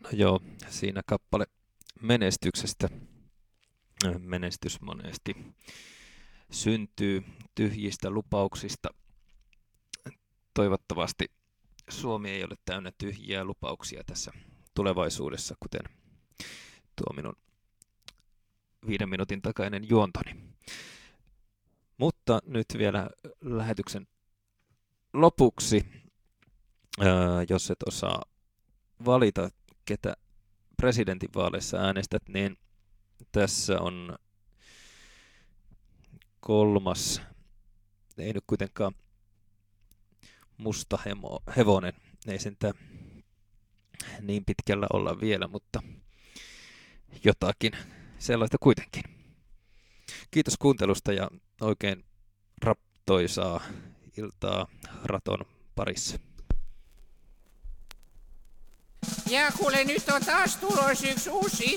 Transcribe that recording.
No joo, siinä kappale menestyksestä. Menestys monesti syntyy tyhjistä lupauksista. Toivottavasti Suomi ei ole täynnä tyhjiä lupauksia tässä tulevaisuudessa, kuten tuo minun 5 minuutin takainen juontoni. Mutta nyt vielä lähetyksen lopuksi, jos et osaa valita, ketä presidentinvaaleissa äänestät, niin tässä on 3. ei nyt kuitenkaan musta hevonen, ei sentään niin pitkällä olla vielä, mutta jotakin sellaista kuitenkin. Kiitos kuuntelusta ja oikein raptoisaa iltaa raton parissa. Ja kuule, nyt on taas tulos yksi uusi